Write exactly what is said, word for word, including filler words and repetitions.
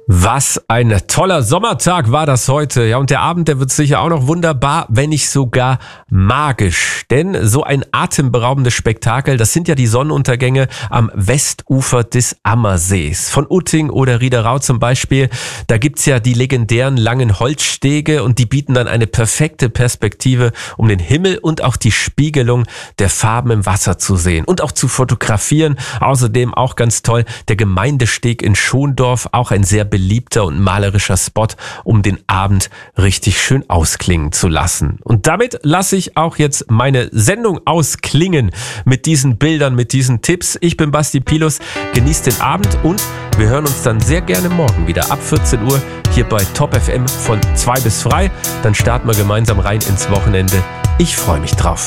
Was ein toller Sommertag war das heute. Ja, und der Abend, der wird sicher auch noch wunderbar, wenn nicht sogar magisch. Denn so ein atemberaubendes Spektakel, das sind ja die Sonnenuntergänge am Westufer des Ammersees. Von Utting oder Riederau zum Beispiel, da gibt's ja die legendären langen Holzstege und die bieten dann eine perfekte Perspektive, um den Himmel und auch die Spiegelung der Farben im Wasser zu sehen und auch zu fotografieren. Außerdem auch ganz toll der Gemeindesteg in Schondorf, auch ein sehr beliebter und malerischer Spot, um den Abend richtig schön ausklingen zu lassen. Und damit lasse ich auch jetzt meine Sendung ausklingen mit diesen Bildern, mit diesen Tipps. Ich bin Basti Pilus, genießt den Abend und wir hören uns dann sehr gerne morgen wieder ab vierzehn Uhr hier bei Top F M von zwei bis frei. Dann starten wir gemeinsam rein ins Wochenende. Ich freue mich drauf.